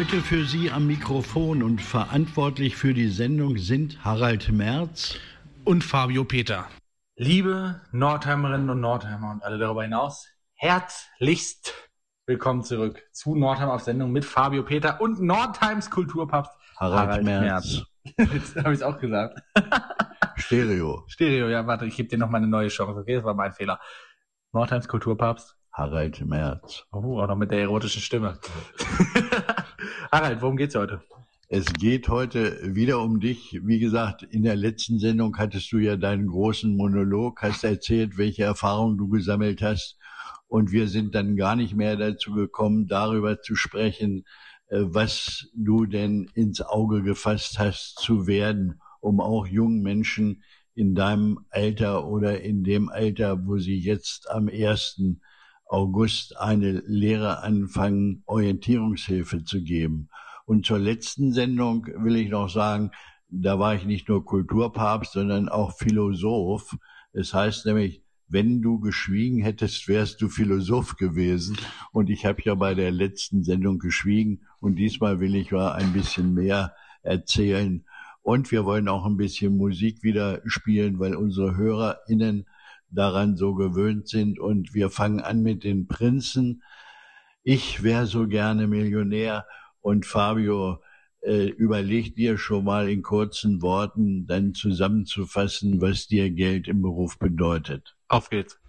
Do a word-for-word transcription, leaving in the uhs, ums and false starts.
Heute für Sie am Mikrofon und verantwortlich für die Sendung sind Harald Merz und Fabio Peter. Liebe Nordheimerinnen und Nordheimer und alle darüber hinaus, herzlichst willkommen zurück zu Nordheim auf Sendung mit Fabio Peter und Nordheims Kulturpapst Harald, Harald Merz. Merz. Jetzt habe ich es auch gesagt. Stereo. Stereo, ja, warte, ich gebe dir noch mal eine neue Chance. Okay, das war mein Fehler. Nordheims Kulturpapst. Harald Merz. Oh, auch noch mit der erotischen Stimme. Harald, worum geht's heute? Es geht heute wieder um dich. Wie gesagt, in der letzten Sendung hattest du ja deinen großen Monolog, hast erzählt, welche Erfahrungen du gesammelt hast. Und wir sind dann gar nicht mehr dazu gekommen, darüber zu sprechen, was du denn ins Auge gefasst hast zu werden, um auch jungen Menschen in deinem Alter oder in dem Alter, wo sie jetzt am ersten August eine Lehre anfangen, Orientierungshilfe zu geben. Und zur letzten Sendung will ich noch sagen, da war ich nicht nur Kulturpapst, sondern auch Philosoph. Es heißt nämlich, wenn du geschwiegen hättest, wärst du Philosoph gewesen. Und ich habe ja bei der letzten Sendung geschwiegen. Und diesmal will ich mal ein bisschen mehr erzählen. Und wir wollen auch ein bisschen Musik wieder spielen, weil unsere HörerInnen daran so gewöhnt sind. Und wir fangen an mit den Prinzen. Ich wäre so gerne Millionär. Und Fabio, äh, überleg dir schon mal in kurzen Worten dann zusammenzufassen, was dir Geld im Beruf bedeutet. Auf geht's.